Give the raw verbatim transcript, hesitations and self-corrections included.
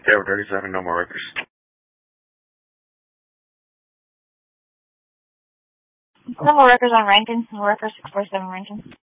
Tower thirty-seven, no more records. No more records on Rankin. No records six four seven Rankin.